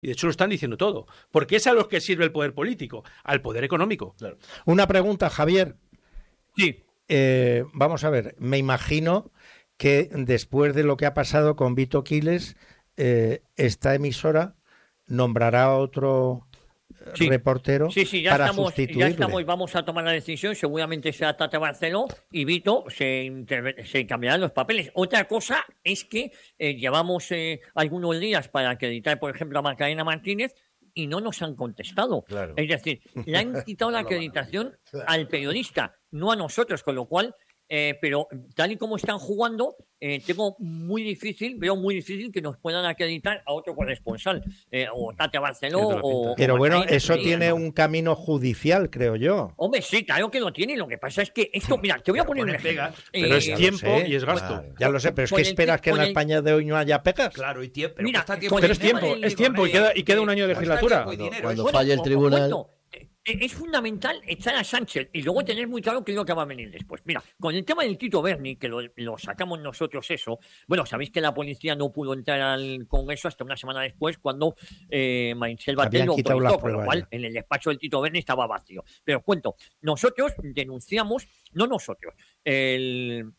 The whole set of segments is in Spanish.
Y de hecho lo están diciendo todo. Porque es a los que sirve el poder político, al poder económico. Claro. Una pregunta, Javier. Sí. Vamos a ver, me imagino que después de lo que ha pasado con Vito Quiles, esta emisora nombrará a otro reportero para sustituirle. Ya estamos, vamos a tomar la decisión, seguramente será Tata Barceló y Vito se cambiarán los papeles. Otra cosa es que llevamos algunos días para acreditar, por ejemplo, a Macarena Martínez y no nos han contestado. Claro. Es decir, le han quitado la acreditación al periodista, no a nosotros, con lo cual... pero tal y como están jugando, veo muy difícil que nos puedan acreditar a otro corresponsal, o Tata Barceló Pero bueno, eso sí, tiene un camino judicial, creo yo. Hombre, sí, claro que lo tiene. Lo que pasa es que esto, mira, te voy a poner un ejemplo. Pero es tiempo y es gasto. Claro, ya lo sé, pero es que esperas que en la España de hoy no haya pegas. Claro, y tiempo. Pero, mira, es tiempo y queda un año de legislatura. Cuando falle el tribunal... Es fundamental echar a Sánchez y luego tener muy claro qué es lo que va a venir después. Mira, con el tema del Tito Berni, que lo sacamos nosotros eso, bueno, sabéis que la policía no pudo entrar al Congreso hasta una semana después cuando Marisel Batet lo autorizó, con lo cual en el despacho del Tito Berni estaba vacío. Pero os cuento, nosotros denunciamos, no nosotros, uno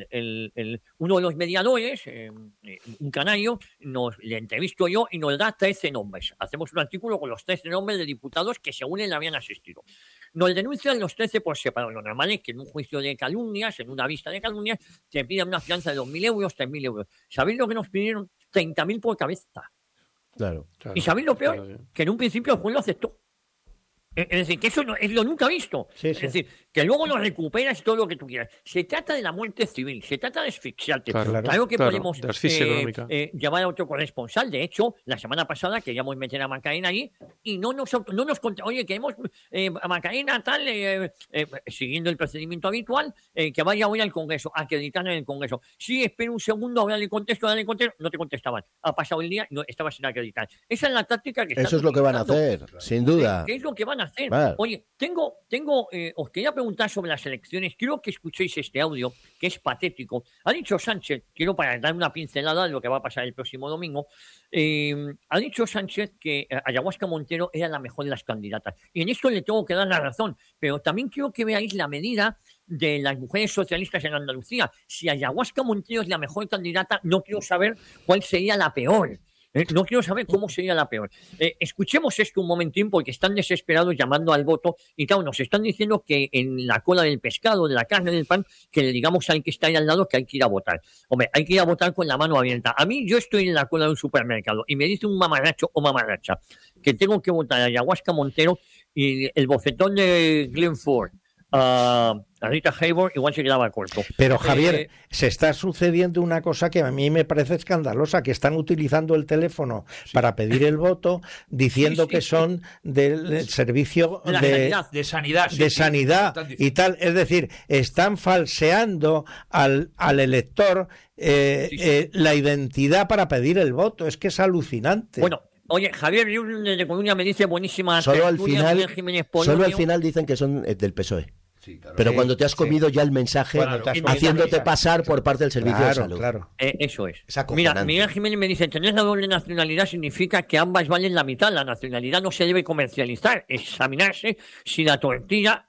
de los mediadores, un canario, le entrevisto yo y nos da 13 nombres. Hacemos un artículo con los 13 nombres de diputados que según él habían asistido. Nos denuncian los 13 por separado. Lo normal es que en un juicio de calumnias, en una vista de calumnias, te piden una fianza de 2.000 euros, 3.000 euros. ¿Sabéis lo que nos pidieron? 30.000 por cabeza. Claro. ¿Y sabéis lo peor? Que en un principio el juez lo aceptó. Es decir, que eso no, es lo nunca visto. Sí, es decir, que luego lo recuperas todo lo que tú quieras. Se trata de la muerte civil, se trata de asfixiarte. Claro que podemos llevar a otro corresponsal. De hecho, la semana pasada queríamos meter a Macarena allí y no nos oye, queremos a Macarena tal, siguiendo el procedimiento habitual, que vaya hoy al Congreso, acreditar en el Congreso. Sí, espera un segundo, ahora le contesto, no te contestaban. Ha pasado el día y no estaba sin acreditar. Esa es la táctica que eso es lo que van a hacer, sin duda. ¿Qué es lo que van a hacer? Vale. Oye, os quería preguntar sobre las elecciones. Quiero que escuchéis este audio, que es patético. Ha dicho Sánchez, quiero para dar una pincelada de lo que va a pasar el próximo domingo, ha dicho Sánchez que Ayahuasca Montero era la mejor de las candidatas. Y en esto le tengo que dar la razón. Pero también quiero que veáis la medida de las mujeres socialistas en Andalucía. Si Ayahuasca Montero es la mejor candidata, no quiero saber cuál sería la peor. No quiero saber cómo sería la peor. Escuchemos esto un momentín porque están desesperados llamando al voto y claro, nos están diciendo que en la cola del pescado, de la carne, del pan, que le digamos al que está ahí al lado que hay que ir a votar. Hombre, hay que ir a votar con la mano abierta. A mí yo estoy en la cola de un supermercado y me dice un mamarracho o mamarracha que tengo que votar a Ayahuasca Montero y el bofetón de Glenn Ford a Rita Hayworth igual se quedaba corto. Pero Javier, se está sucediendo una cosa que a mí me parece escandalosa, que están utilizando el teléfono para pedir el voto, diciendo que son del servicio de sanidad y tal. Es decir, están falseando al elector la identidad para pedir el voto. Es que es alucinante. Bueno, oye, Javier de Coruña me dice buenísima. Solo al final dicen que son del PSOE. Sí, claro. Pero cuando te has comido ya el mensaje, haciéndote pasar por parte del Servicio de Salud. Claro. Eso es. Mira, Miguel Jiménez me dice, tener la doble nacionalidad significa que ambas valen la mitad. La nacionalidad no se debe comercializar. Examinarse si la tortilla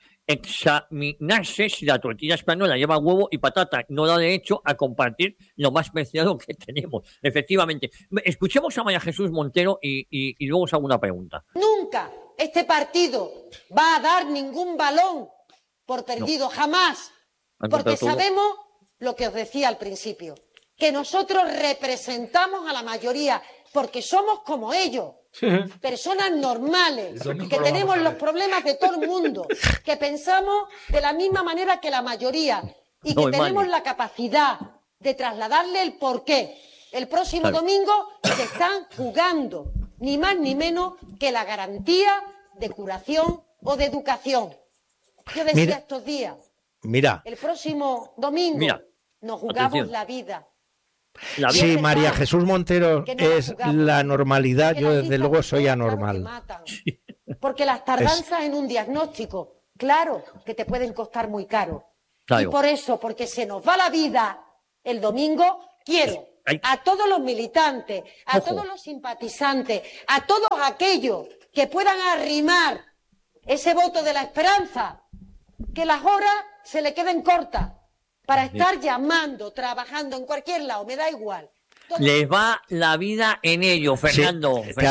española lleva huevo y patata. No da derecho a compartir lo más preciado que tenemos. Efectivamente. Escuchemos a María Jesús Montero y luego os hago una pregunta. Nunca este partido va a dar ningún balón por perdido, jamás, porque sabemos lo que os decía al principio, que nosotros representamos a la mayoría, porque somos como ellos, personas normales, que tenemos los problemas de todo el mundo, que pensamos de la misma manera que la mayoría y que tenemos la capacidad de trasladarle el porqué. El próximo domingo se están jugando ni más ni menos que la garantía de curación o de educación. Yo decía estos días, el próximo domingo nos jugamos la vida. Sí, María Jesús Montero es la normalidad, yo desde luego soy anormal. Porque las tardanzas en un diagnóstico, claro, que te pueden costar muy caro. Y por eso, porque se nos va la vida el domingo, quiero a todos los militantes, a todos los simpatizantes, a todos aquellos que puedan arrimar ese voto de la esperanza, que las horas se le queden cortas para estar llamando, trabajando en cualquier lado, me da igual. Les va la vida en ello, Fernando. Sí.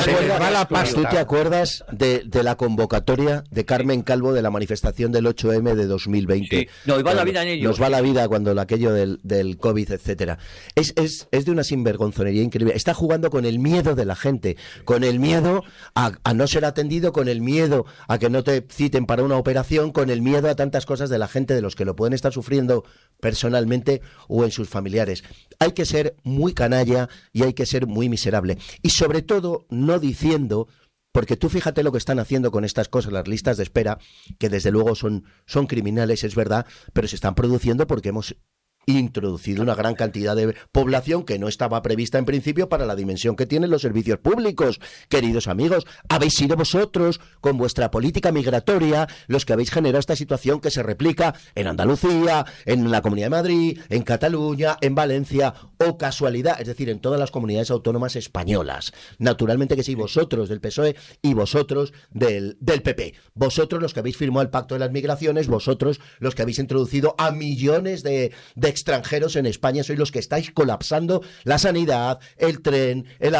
¿Tú te acuerdas de la convocatoria de Carmen Calvo de la manifestación del 8M de 2020? Sí, nos va la vida en ello. Nos va la vida cuando aquello del COVID, etcétera. Es de una sinvergonzonería increíble. Está jugando con el miedo de la gente, con el miedo a no ser atendido, con el miedo a que no te citen para una operación, con el miedo a tantas cosas de la gente, de los que lo pueden estar sufriendo personalmente o en sus familiares. Hay que ser muy canalla y hay que ser muy miserable. Y sobre todo, no diciendo, porque tú fíjate lo que están haciendo con estas cosas, las listas de espera, que desde luego son criminales, es verdad, pero se están produciendo porque hemos introducido una gran cantidad de población que no estaba prevista en principio para la dimensión que tienen los servicios públicos. Queridos amigos, habéis sido vosotros, con vuestra política migratoria, los que habéis generado esta situación que se replica en Andalucía, en la Comunidad de Madrid, en Cataluña, en Valencia, o casualidad, es decir, en todas las comunidades autónomas españolas. Naturalmente que sí, vosotros del PSOE y vosotros del PP. Vosotros los que habéis firmado el Pacto de las Migraciones, vosotros los que habéis introducido a millones de extranjeros en España, sois los que estáis colapsando la sanidad, el tren, el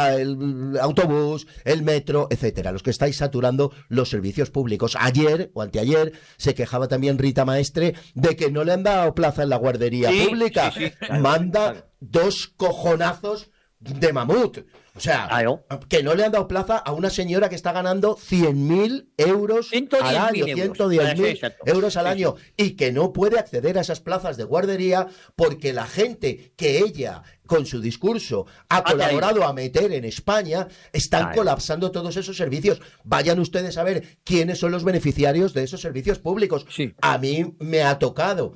autobús, el metro, etcétera, los que estáis saturando los servicios públicos. Ayer o anteayer se quejaba también Rita Maestre de que no le han dado plaza en la guardería pública. Sí. Manda 2 cojonazos de mamut. O sea, que no le han dado plaza a una señora que está ganando 100.000 euros al año, 110.000 euros al año, y que no puede acceder a esas plazas de guardería porque la gente que ella, con su discurso, ha colaborado a meter en España, están colapsando todos esos servicios. Vayan ustedes a ver quiénes son los beneficiarios de esos servicios públicos. Sí. A mí me ha tocado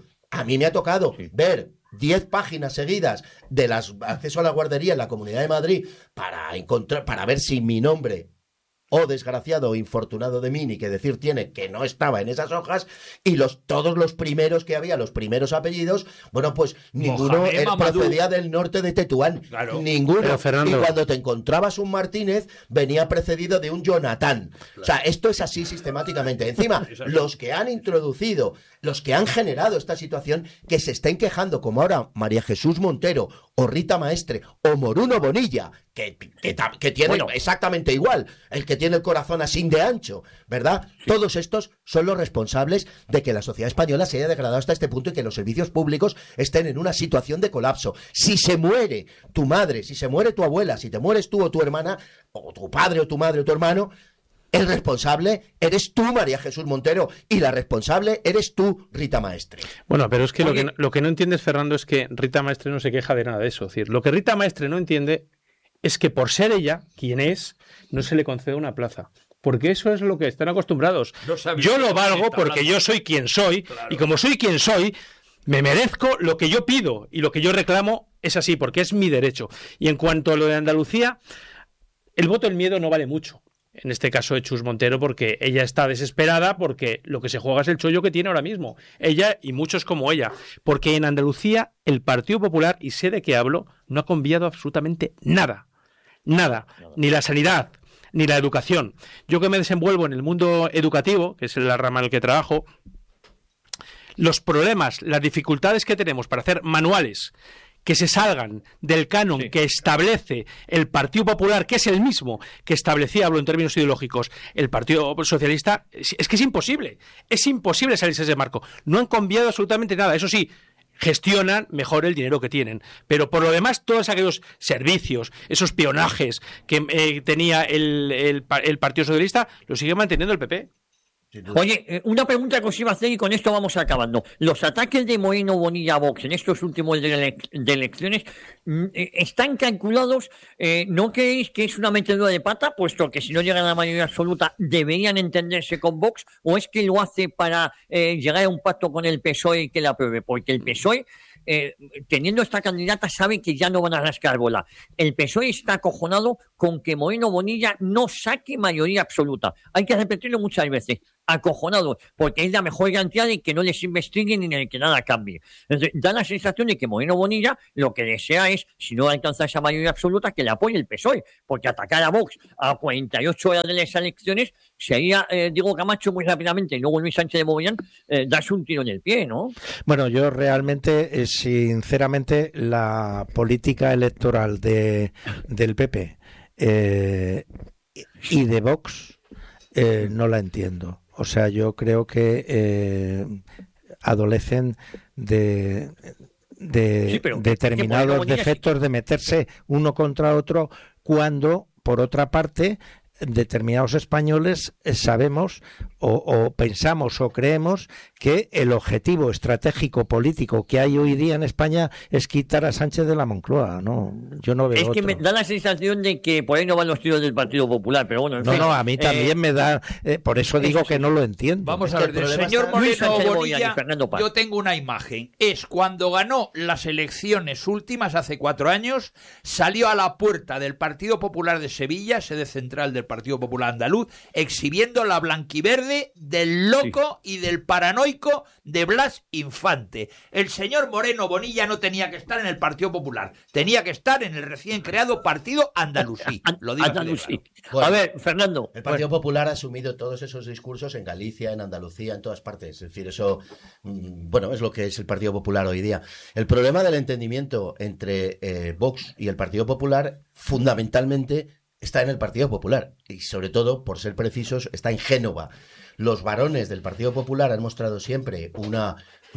ver 10 páginas seguidas de las acceso a la guardería en la Comunidad de Madrid para ver si mi nombre, o desgraciado o infortunado de mí, ni que decir tiene que no estaba en esas hojas, y todos los primeros que había, los primeros apellidos, bueno, pues ninguno procedía del norte de Tetuán. Claro. Ninguno. Y cuando te encontrabas un Martínez, venía precedido de un Jonathan. Claro. O sea, esto es así sistemáticamente. Encima, los que han introducido, los que han generado esta situación, que se estén quejando, como ahora María Jesús Montero, o Rita Maestre, o Moruno Bonilla, que tiene exactamente igual, el que tiene el corazón así de ancho, ¿verdad? Sí. Todos estos son los responsables de que la sociedad española se haya degradado hasta este punto y que los servicios públicos estén en una situación de colapso. Si se muere tu madre, si se muere tu abuela, si te mueres tú o tu hermana, o tu padre o tu madre o tu hermano, el responsable eres tú, María Jesús Montero, y la responsable eres tú, Rita Maestre. Bueno, pero es que lo que no entiendes, Fernando, es que Rita Maestre no se queja de nada de eso. Es decir, lo que Rita Maestre no entiende es que por ser ella quien es, no se le concede una plaza. Porque eso es lo que están acostumbrados. Yo lo valgo porque yo soy quien soy, claro. Y como soy quien soy, me merezco lo que yo pido y lo que yo reclamo es así, porque es mi derecho. Y en cuanto a lo de Andalucía, el voto del miedo no vale mucho. En este caso de Chus Montero, porque ella está desesperada porque lo que se juega es el chollo que tiene ahora mismo. Ella y muchos como ella. Porque en Andalucía el Partido Popular, y sé de qué hablo, no ha cambiado absolutamente nada. Nada. Ni la sanidad, ni la educación. Yo que me desenvuelvo en el mundo educativo, que es la rama en la que trabajo, los problemas, las dificultades que tenemos para hacer manuales que se salgan del canon que establece el Partido Popular, que es el mismo que establecía, hablo en términos ideológicos, el Partido Socialista, es que es imposible salirse de ese marco. No han cambiado absolutamente nada. Eso sí, gestionan mejor el dinero que tienen, pero por lo demás todos aquellos servicios, esos espionajes que tenía el Partido Socialista, lo sigue manteniendo el PP. Oye, una pregunta que os iba a hacer y con esto vamos acabando. Los ataques de Moreno Bonilla a Vox en estos últimos de elecciones están calculados, ¿no creéis que es una metedura de pata, puesto que si no llegan a la mayoría absoluta deberían entenderse con Vox, o es que lo hace para llegar a un pacto con el PSOE y que la apruebe? Porque el PSOE teniendo esta candidata, saben que ya no van a rascar bola. El PSOE está acojonado con que Moreno Bonilla no saque mayoría absoluta. Hay que repetirlo muchas veces. Acojonado, porque es la mejor garantía de que no les investiguen ni de que nada cambie. Entonces, da la sensación de que Moreno Bonilla lo que desea es, si no alcanza esa mayoría absoluta, que le apoye el PSOE, porque atacar a Vox a 48 horas de las elecciones sería Diego Camacho muy rápidamente y luego Luis Sánchez de Mogollón darse un tiro en el pie, ¿no? Bueno, yo realmente, sinceramente, la política electoral del PP y de Vox no la entiendo. O sea, yo creo que adolecen de determinados defectos de meterse uno contra otro cuando, por otra parte, determinados españoles sabemos o pensamos o creemos que el objetivo estratégico político que hay hoy día en España es quitar a Sánchez de la Moncloa. No, yo no veo es que otro. me da la sensación de que por ahí no van los tiros del Partido Popular, pero bueno, en fin. No, a mí también me da, por eso digo que no lo entiendo. Vamos a ver, del señor Moreno Bonilla, Paz. yo tengo una imagen. Es cuando ganó las elecciones últimas, hace 4 años, salió a la puerta del Partido Popular de Sevilla, sede central del Partido Popular Andaluz, exhibiendo la blanquiverde del loco y del paranoico de Blas Infante. El señor Moreno Bonilla no tenía que estar en el Partido Popular, tenía que estar en el recién creado Partido Andalusí. Lo digo Andalusí. Bueno, a ver, Fernando. El Partido Popular ha asumido todos esos discursos en Galicia, en Andalucía, en todas partes. Es decir, eso, bueno, es lo que es el Partido Popular hoy día. El problema del entendimiento entre Vox y el Partido Popular, fundamentalmente, está en el Partido Popular. Y sobre todo, por ser precisos, está en Génova. Los varones del Partido Popular han mostrado siempre una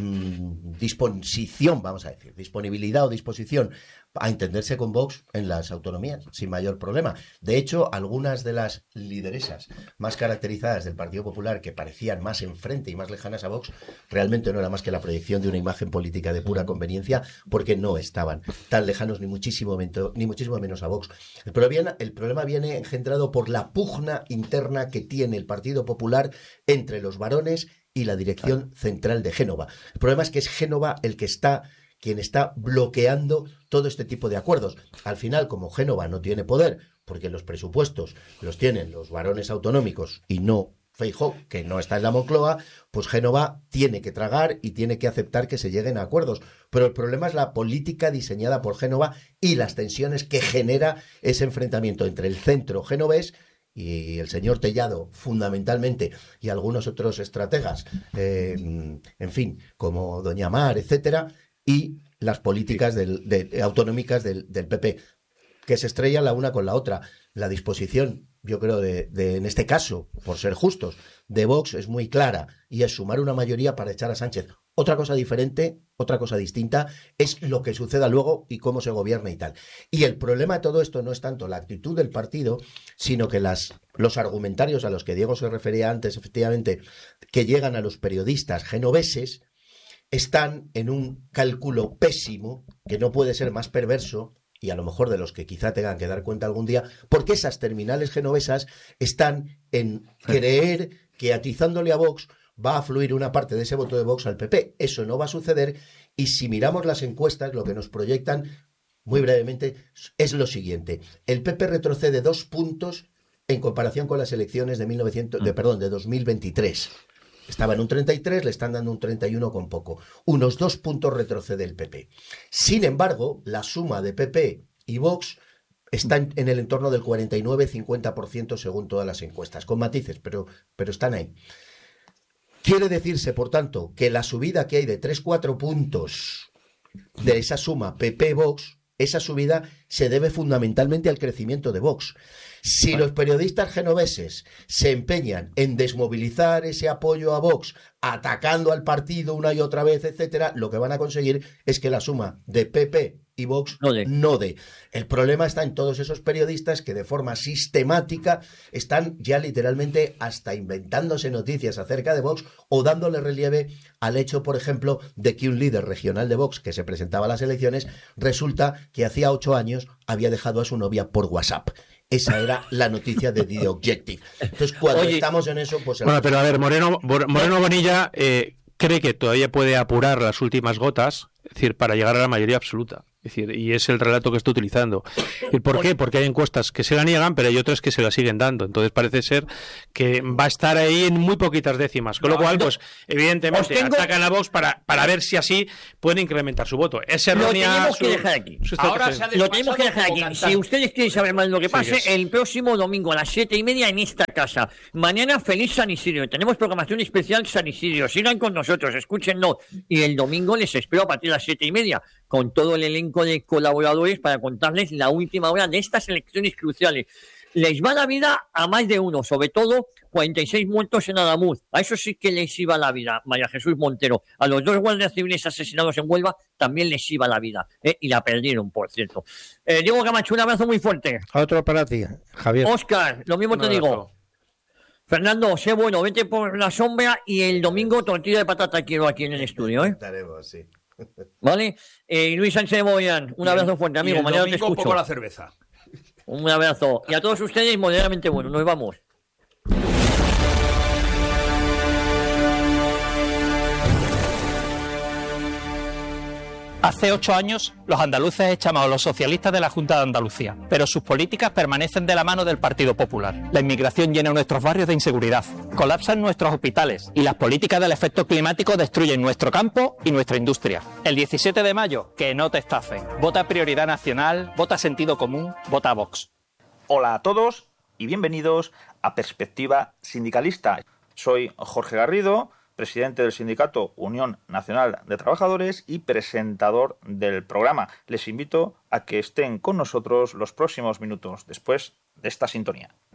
disposición, vamos a decir, disponibilidad o disposición a entenderse con Vox en las autonomías, sin mayor problema. De hecho, algunas de las lideresas más caracterizadas del Partido Popular, que parecían más enfrente y más lejanas a Vox, realmente no era más que la proyección de una imagen política de pura conveniencia, porque no estaban tan lejanos ni muchísimo menos a Vox. El problema viene engendrado por la pugna interna que tiene el Partido Popular entre los varones y la dirección central de Génova. El problema es que es Génova quien está bloqueando todo este tipo de acuerdos. Al final, como Génova no tiene poder, porque los presupuestos los tienen los varones autonómicos y no Feijóo, que no está en la Moncloa, pues Génova tiene que tragar y tiene que aceptar que se lleguen a acuerdos. Pero el problema es la política diseñada por Génova y las tensiones que genera ese enfrentamiento entre el centro genovés y el señor Tellado, fundamentalmente, y algunos otros estrategas, en fin, como Doña Mar, etcétera, y las políticas autonómicas del PP, que se estrellan la una con la otra. La disposición, yo creo, en este caso, por ser justos, de Vox es muy clara, y es sumar una mayoría para echar a Sánchez. Otra cosa diferente, otra cosa distinta, es lo que suceda luego y cómo se gobierna y tal. Y el problema de todo esto no es tanto la actitud del partido, sino que los argumentarios a los que Diego se refería antes, efectivamente, que llegan a los periodistas genoveses, están en un cálculo pésimo, que no puede ser más perverso, y a lo mejor de los que quizá tengan que dar cuenta algún día, porque esas terminales genovesas están en creer que atizándole a Vox va a fluir una parte de ese voto de Vox al PP. Eso no va a suceder, y si miramos las encuestas, lo que nos proyectan, muy brevemente, es lo siguiente. El PP retrocede 2 puntos en comparación con las elecciones de 2023. Estaba en un 33, le están dando un 31 con poco. Unos 2 puntos retrocede el PP. Sin embargo, la suma de PP y Vox está en el entorno del 49-50% según todas las encuestas, con matices, pero están ahí. Quiere decirse, por tanto, que la subida que hay de 3-4 puntos de esa suma PP-Vox, esa subida se debe fundamentalmente al crecimiento de Vox. Si los periodistas genoveses se empeñan en desmovilizar ese apoyo a Vox, atacando al partido una y otra vez, etcétera, lo que van a conseguir es que la suma de PP y Vox no dé. El problema está en todos esos periodistas que de forma sistemática están ya literalmente hasta inventándose noticias acerca de Vox o dándole relieve al hecho, por ejemplo, de que un líder regional de Vox que se presentaba a las elecciones resulta que hacía 8 años había dejado a su novia por WhatsApp. Esa era la noticia de The Objective. Entonces, cuando estamos en eso, pues... Bueno, pero a ver, Moreno Bonilla cree que todavía puede apurar las últimas gotas Es decir, para llegar a la mayoría absoluta. Es decir, y es el relato que está utilizando. ¿Y por qué? Porque hay encuestas que se la niegan, pero hay otras que se la siguen dando. Entonces parece ser que va a estar ahí en muy poquitas décimas. Con lo cual, pues, evidentemente, atacan a Vox para ver si así pueden incrementar su voto. Es errónea. Lo tenemos que dejar aquí. Ahora se ha Lo tenemos que dejar aquí. Si ustedes quieren saber más de lo que pase, el próximo domingo a las 7:30 en esta casa. Mañana, feliz San Isidro. Tenemos programación especial San Isidro. Sigan con nosotros, escúchenlo. Y el domingo les espero a partir de las 7:30 con todo el elenco de colaboradores para contarles la última hora de estas elecciones cruciales. Les va la vida a más de uno, sobre todo 46 muertos en Adamuz. A eso sí que les iba la vida, María Jesús Montero. A los 2 guardias civiles asesinados en Huelva también les iba la vida. Y la perdieron, por cierto. Diego Camacho, un abrazo muy fuerte. Otro para ti, Javier. Óscar, lo mismo te digo. Fernando, sé bueno, vete por la sombra y el domingo tortilla de patata quiero aquí en el estudio, ¿eh? Estaremos, sí. ¿Vale? Luis Sánchez de Boyan, un abrazo fuerte, amigo. Mañana te escucho. Poco la cerveza. Un abrazo. Y a todos ustedes, moderadamente bueno. Nos vamos. Hace 8 años, los andaluces echamos a los socialistas de la Junta de Andalucía, pero sus políticas permanecen de la mano del Partido Popular. La inmigración llena nuestros barrios de inseguridad, colapsan nuestros hospitales y las políticas del efecto climático destruyen nuestro campo y nuestra industria. El 17 de mayo, que no te estafen. Vota Prioridad Nacional, vota Sentido Común, vota Vox. Hola a todos y bienvenidos a Perspectiva Sindicalista. Soy Jorge Garrido, presidente del sindicato Unión Nacional de Trabajadores y presentador del programa. Les invito a que estén con nosotros los próximos minutos después de esta sintonía.